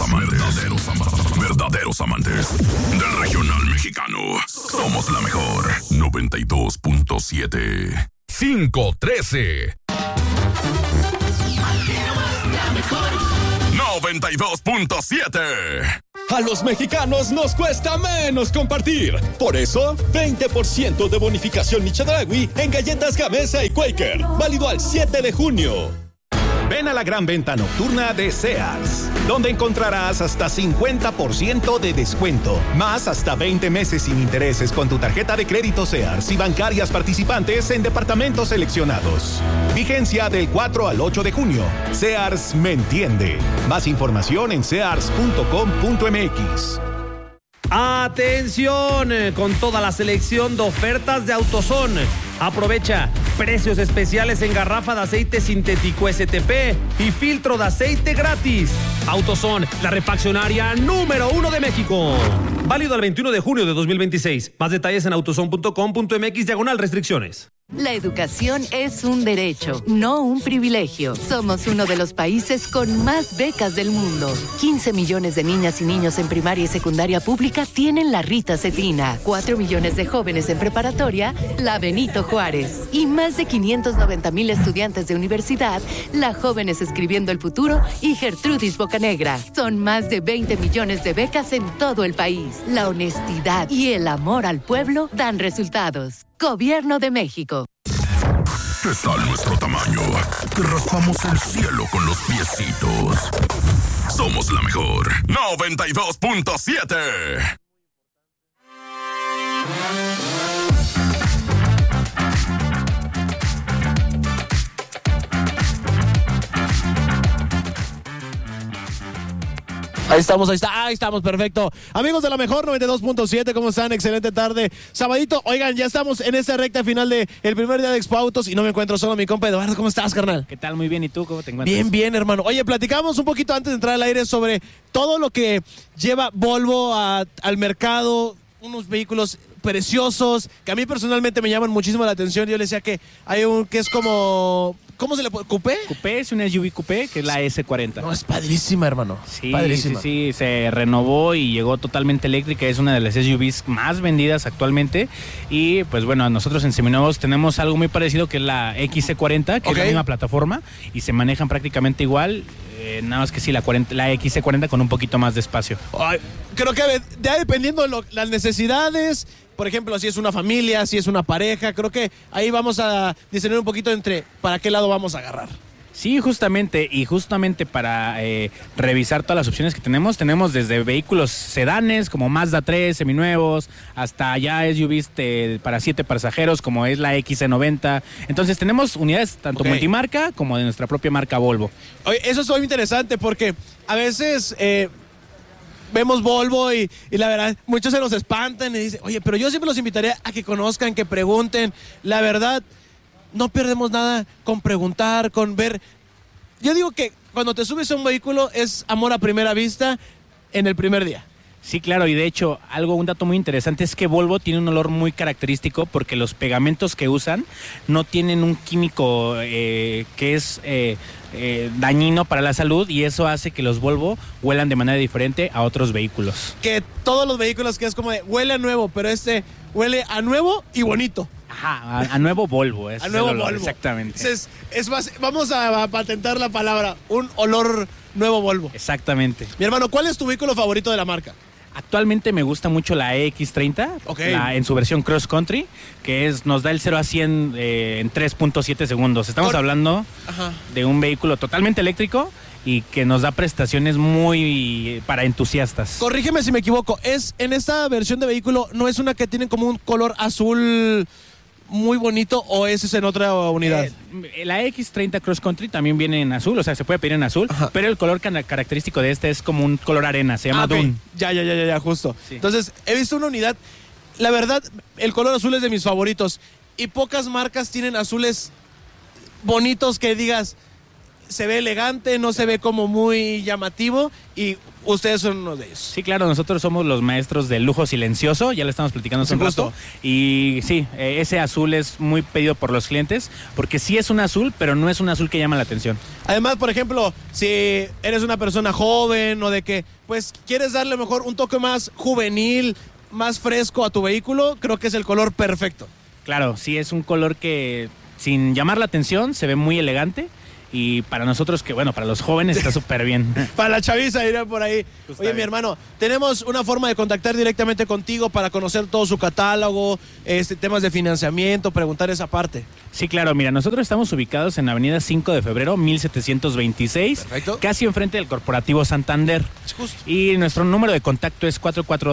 Verdaderos amantes del regional mexicano. Somos la mejor. 92.7. 513. 92.7. A los mexicanos nos cuesta menos compartir. Por eso, 20% de bonificación Michedragui en galletas Gamesa y Quaker. Válido al 7 de junio. Ven a la gran venta nocturna de Sears, donde encontrarás hasta 50% de descuento, más hasta 20 meses sin intereses con tu tarjeta de crédito Sears y bancarias participantes en departamentos seleccionados. Vigencia del 4 al 8 de junio. Sears me entiende. Más información en sears.com.mx. ¡Atención! Con toda la selección de ofertas de AutoZone. Aprovecha precios especiales en garrafa de aceite sintético STP y filtro de aceite gratis. AutoZone, la refaccionaria número 1 de México. Válido al 21 de junio de 2026. Más detalles en autozone.com.mx/restricciones. La educación es un derecho, no un privilegio. Somos uno de los países con más becas del mundo. 15 millones de niñas y niños en primaria y secundaria pública tienen la Rita Cetina. 4 millones de jóvenes en preparatoria, la Benito Juárez. Y más de 590,000 estudiantes de universidad, la Jóvenes Escribiendo el Futuro y Gertrudis Bocanegra. Son más de 20 millones de becas en todo el país. La honestidad y el amor al pueblo dan resultados. Gobierno de México. ¿Qué tal nuestro tamaño? Que raspamos el cielo con los piecitos. Somos la mejor. 92.7. Ahí estamos, perfecto. Amigos de la mejor 92.7, ¿cómo están? Excelente tarde. Sabadito, oigan, ya estamos en esta recta final del primer día de Expo Autos y no me encuentro solo, mi compa Eduardo. ¿Cómo estás, carnal? ¿Qué tal? Muy bien, ¿y tú cómo te encuentras? Bien, bien, hermano. Oye, platicamos un poquito antes de entrar al aire sobre todo lo que lleva Volvo al mercado, unos vehículos preciosos que a mí personalmente me llaman muchísimo la atención. Yo le decía que hay un que es como... ¿Cómo se le puede? ¿Coupé? Coupé es una SUV coupé, que es la S40. No, es padrísima, hermano. Sí, padrísima. sí, se renovó y llegó totalmente eléctrica. Es una de las SUVs más vendidas actualmente. Y pues bueno, nosotros en Seminuevos tenemos algo muy parecido que es la XC40, que es la misma plataforma y se manejan prácticamente igual. Nada más que sí, la XC40 con un poquito más de espacio. Ay, creo que ya dependiendo de las necesidades, por ejemplo, si es una familia, si es una pareja, creo que ahí vamos a discernir un poquito entre para qué lado vamos a agarrar. Sí, justamente para revisar todas las opciones que tenemos desde vehículos sedanes como Mazda 3, seminuevos, hasta ya SUVs para 7 pasajeros como es la XC90. Entonces tenemos unidades tanto multimarca como de nuestra propia marca Volvo. Oye, eso es muy interesante porque a veces... vemos Volvo y la verdad, muchos se nos espantan y dicen, oye, pero yo siempre los invitaría a que conozcan, que pregunten. La verdad, no perdemos nada con preguntar, con ver. Yo digo que cuando te subes a un vehículo es amor a primera vista en el primer día. Sí, claro, y de hecho, un dato muy interesante es que Volvo tiene un olor muy característico porque los pegamentos que usan no tienen un químico que es dañino para la salud y eso hace que los Volvo huelan de manera diferente a otros vehículos. Que todos los vehículos que es como de huele a nuevo, pero huele a nuevo y bonito. Ajá, a nuevo Volvo. A nuevo Volvo. Exactamente. Es más, vamos a patentar la palabra, un olor nuevo Volvo. Exactamente. Mi hermano, ¿cuál es tu vehículo favorito de la marca? Actualmente me gusta mucho la EX30, en su versión cross country, que nos da el 0 a 100 en 3.7 segundos. Estamos hablando de un vehículo totalmente eléctrico y que nos da prestaciones muy para entusiastas. Corrígeme si me equivoco, en esta versión de vehículo, ¿no es una que tiene como un color azul muy bonito o ese es en otra unidad? La X30 Cross Country también viene en azul, o sea, se puede pedir en azul, pero el color característico de este es como un color arena, se llama Dune. Ya, justo. Sí. Entonces, he visto una unidad, la verdad, el color azul es de mis favoritos y pocas marcas tienen azules bonitos que digas, se ve elegante, no se ve como muy llamativo y ustedes son uno de ellos. Sí, claro, nosotros somos los maestros del lujo silencioso, ya le estamos platicando hace un rato. Y sí, ese azul es muy pedido por los clientes, porque sí es un azul, pero no es un azul que llama la atención. Además, por ejemplo, si eres una persona joven o de que pues quieres darle mejor un toque más juvenil, más fresco a tu vehículo, creo que es el color perfecto. Claro, sí, es un color que sin llamar la atención se ve muy elegante. Y para nosotros, que bueno, para los jóvenes está súper bien. Para la chaviza irá por ahí. Está Oye, bien. mi hermano, tenemos una forma de contactar directamente contigo para conocer todo su catálogo, temas de financiamiento, preguntar esa parte. Sí, claro, mira, nosotros estamos ubicados en Avenida 5 de Febrero, 1726. Perfecto. Casi enfrente del Corporativo Santander. Es justo. Y nuestro número de contacto es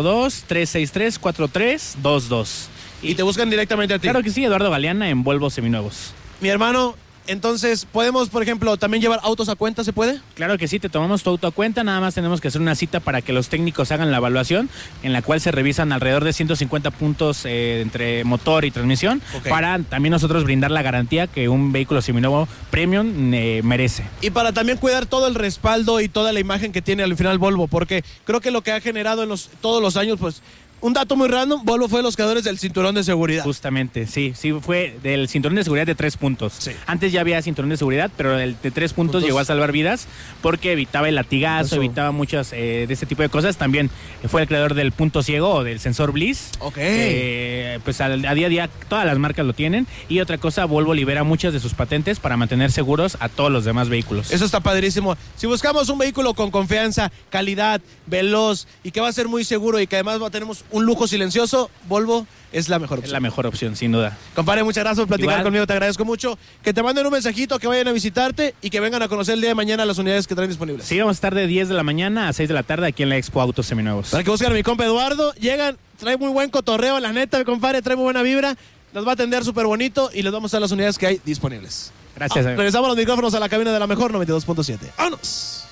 442-363-4322. Y te buscan directamente a ti. Claro que sí, Eduardo Galeana en Volvo Seminuevos. Mi hermano, entonces, ¿podemos, por ejemplo, también llevar autos a cuenta? ¿Se puede? Claro que sí, te tomamos tu auto a cuenta, nada más tenemos que hacer una cita para que los técnicos hagan la evaluación, en la cual se revisan alrededor de 150 puntos entre motor y transmisión, Ok. para también nosotros brindar la garantía que un vehículo seminuevo premium merece. Y para también cuidar todo el respaldo y toda la imagen que tiene al final Volvo, porque creo que lo que ha generado en todos los años, pues, un dato muy random, Volvo fue de los creadores del cinturón de seguridad. Justamente, sí, fue del cinturón de seguridad de 3 puntos. Sí. Antes ya había cinturón de seguridad, pero el de 3 puntos llegó a salvar vidas porque evitaba el latigazo, Eso. evitaba muchas de este tipo de cosas. También fue el creador del punto ciego o del sensor Bliss. Ok. Pues a día a día todas las marcas lo tienen. Y otra cosa, Volvo libera muchas de sus patentes para mantener seguros a todos los demás vehículos. Eso está padrísimo. Si buscamos un vehículo con confianza, calidad, veloz y que va a ser muy seguro y que además tenemos un lujo silencioso, Volvo es la mejor Es opción. la mejor opción, sin duda. Compadre, muchas gracias por platicar Igual. conmigo, te agradezco mucho. Que te manden un mensajito, que vayan a visitarte y que vengan a conocer el día de mañana las unidades que traen disponibles. Sí, vamos a estar de 10 de la mañana a 6 de la tarde aquí en la Expo Autos Seminuevos. Para que busquen a mi compa Eduardo, llegan, trae muy buen cotorreo, la neta, mi compadre, trae muy buena vibra, nos va a atender súper bonito y les vamos a dar las unidades que hay disponibles. Gracias. Regresamos los micrófonos a la cabina de la mejor 92.7. ¡Vámonos!